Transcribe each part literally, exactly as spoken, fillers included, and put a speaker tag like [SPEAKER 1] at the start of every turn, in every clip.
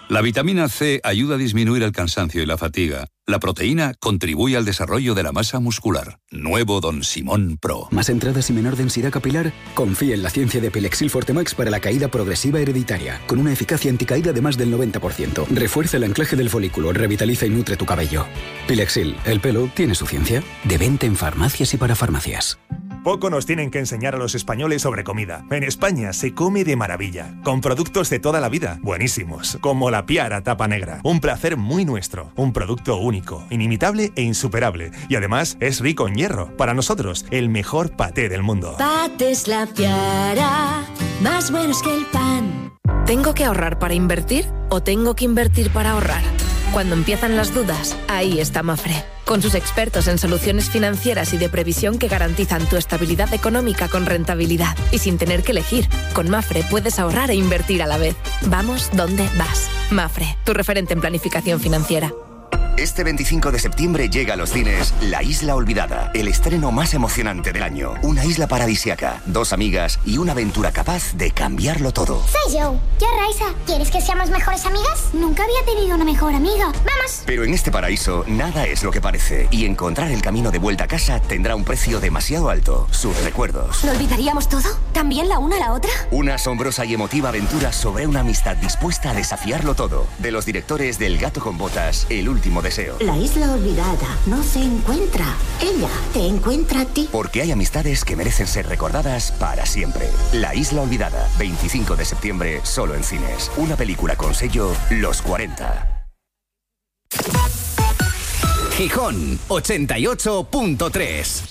[SPEAKER 1] La vitamina C ayuda a disminuir el cansancio y la fatiga. La proteína contribuye al desarrollo de la masa muscular. Nuevo Don Simón Pro.
[SPEAKER 2] ¿Más entradas y menor densidad capilar? Confía en la ciencia de Pilexil Forte Max para la caída progresiva hereditaria, con una eficacia anticaída de más del noventa por ciento. Refuerza el anclaje del folículo, revitaliza y nutre tu cabello. Pilexil, el pelo tiene su ciencia. De venta en farmacias y para farmacias.
[SPEAKER 3] Poco nos tienen que enseñar a los españoles sobre comida. En España se come de maravilla, con productos de toda la vida, buenísimos, como la Piara tapa negra. Un placer muy nuestro, un producto único, inimitable e insuperable. Y además es rico en hierro. Para nosotros, el mejor paté del mundo.
[SPEAKER 4] Patés La Piara, más buenos que el pan.
[SPEAKER 5] ¿Tengo que ahorrar para invertir o tengo que invertir para ahorrar? Cuando empiezan las dudas, ahí está Mafre, con sus expertos en soluciones financieras y de previsión que garantizan tu estabilidad económica con rentabilidad y sin tener que elegir. Con Mafre puedes ahorrar e invertir a la vez. Vamos donde vas. Mafre, tu referente en planificación financiera.
[SPEAKER 6] Este veinticinco de septiembre llega a los cines La Isla Olvidada, el estreno más emocionante del año. Una isla paradisíaca, dos amigas y una aventura capaz de cambiarlo todo.
[SPEAKER 7] Soy Joe. Yo Raisa. ¿Quieres que seamos mejores amigas? Nunca había tenido una mejor amiga. ¡Vamos!
[SPEAKER 6] Pero en este paraíso nada es lo que parece y encontrar el camino de vuelta a casa tendrá un precio demasiado alto. Sus recuerdos.
[SPEAKER 7] ¿Lo olvidaríamos todo? ¿También la una a la otra?
[SPEAKER 6] Una asombrosa y emotiva aventura sobre una amistad dispuesta a desafiarlo todo. De los directores del Gato con Botas, El último deseo.
[SPEAKER 8] La isla olvidada no se encuentra. Ella te encuentra a ti.
[SPEAKER 6] Porque hay amistades que merecen ser recordadas para siempre. La Isla Olvidada, veinticinco de septiembre, solo en cines. Una película con sello Los cuarenta.
[SPEAKER 9] Gijón, ochenta y ocho punto tres.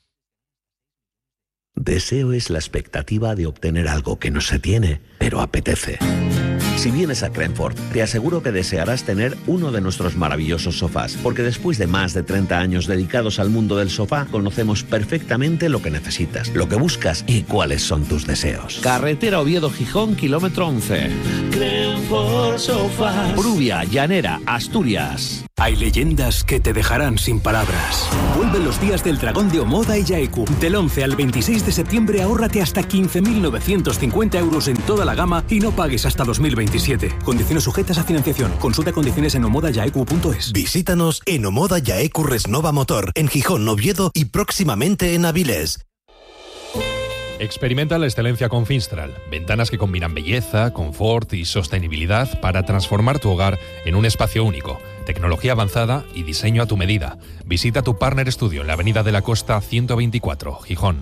[SPEAKER 10] Deseo es la expectativa de obtener algo que no se tiene, pero apetece. Si vienes a Crenford, te aseguro que desearás tener uno de nuestros maravillosos sofás, porque después de más de treinta años dedicados al mundo del sofá, conocemos perfectamente lo que necesitas, lo que buscas y cuáles son tus deseos.
[SPEAKER 11] Carretera Oviedo-Gijón, kilómetro once.
[SPEAKER 12] Crenford Sofás.
[SPEAKER 11] Prubia, Llanera, Asturias.
[SPEAKER 13] Hay leyendas que te dejarán sin palabras. Vuelven los días del Dragón de Omoda y Yaeku. Del once al veintiséis de septiembre ahórrate hasta quince mil novecientos cincuenta euros en toda la gama y no pagues hasta dos mil veintisiete. Condiciones sujetas a financiación. Consulta condiciones en omoda yaeku punto es.
[SPEAKER 14] Visítanos en Omoda Yaeku Resnova Motor, en Gijón, Oviedo y próximamente en Avilés.
[SPEAKER 15] Experimenta la excelencia con Finstral. Ventanas que combinan belleza, confort y sostenibilidad para transformar tu hogar en un espacio único. Tecnología avanzada y diseño a tu medida. Visita tu Partner Studio en la Avenida de la Costa ciento veinticuatro, Gijón.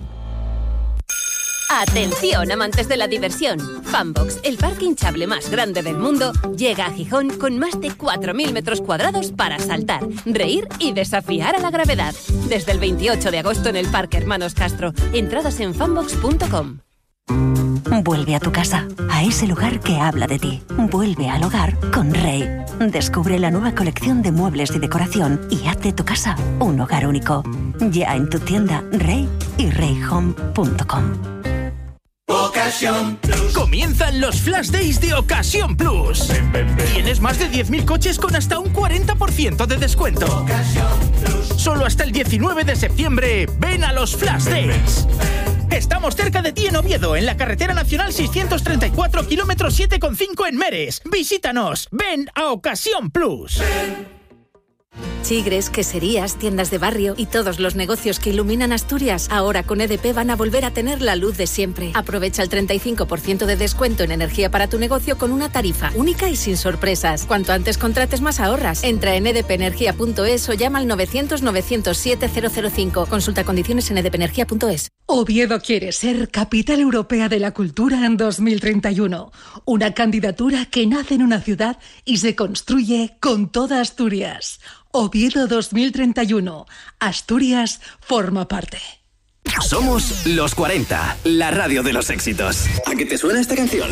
[SPEAKER 16] Atención, amantes de la diversión. Funbox, el parque hinchable más grande del mundo, llega a Gijón con más de cuatro mil metros cuadrados para saltar, reír y desafiar a la gravedad. Desde el veintiocho de agosto en el Parque Hermanos Castro. Entradas en funbox punto com.
[SPEAKER 17] Vuelve a tu casa, a ese lugar que habla de ti. Vuelve al hogar con Rey. Descubre la nueva colección de muebles y decoración y haz de tu casa un hogar único. Ya en tu tienda Rey y rey home punto com.
[SPEAKER 12] Ocasión Plus. Comienzan los Flash Days de Ocasión Plus. Ven, ven, ven. Tienes más de diez mil coches con hasta un cuarenta por ciento de descuento. Ocasión Plus. Solo hasta el diecinueve de septiembre. Ven a los Flash ven, Days. Ven, ven. Estamos cerca de ti en Oviedo, en la carretera nacional seiscientos treinta y cuatro, kilómetro siete coma cinco en Meres. Visítanos. Ven a Ocasión Plus. Ven.
[SPEAKER 5] Chigres, queserías, tiendas de barrio y todos los negocios que iluminan Asturias, ahora con E D P van a volver a tener la luz de siempre. Aprovecha el treinta y cinco por ciento de descuento en energía para tu negocio con una tarifa única y sin sorpresas. Cuanto antes contrates, más ahorras. Entra en e d p energía punto es o llama al novecientos, novecientos siete, cero cero cinco. Consulta condiciones en e d p energía punto es.
[SPEAKER 18] Oviedo quiere ser Capital Europea de la Cultura en dos mil treinta y uno. Una candidatura que nace en una ciudad y se construye con toda Asturias. Oviedo dos mil treinta y uno. Asturias forma parte.
[SPEAKER 9] Somos Los cuarenta, la radio de los éxitos. ¿A qué te suena esta canción?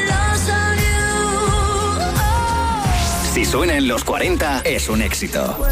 [SPEAKER 9] Si suena en Los cuarenta, es un éxito.